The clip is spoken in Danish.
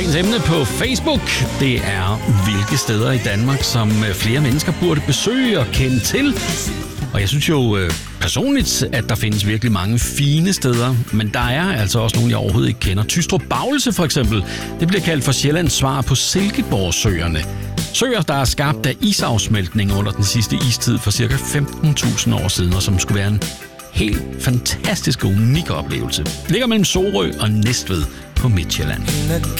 dagens emne på Facebook. Det er, hvilke steder i Danmark, som flere mennesker burde besøge og kende til. Og jeg synes jo personligt, at der findes virkelig mange fine steder, men der er altså også nogle, jeg overhovedet ikke kender. Tystrup-Bavelse for eksempel, det bliver kaldt for Sjællands svar på Silkeborgsøerne. Søer, der er skabt af isafsmeltning under den sidste istid for ca. 15.000 år siden, og som skulle være en helt fantastisk og unik oplevelse. Ligger mellem Sorø og Næstved på Midtsjælland.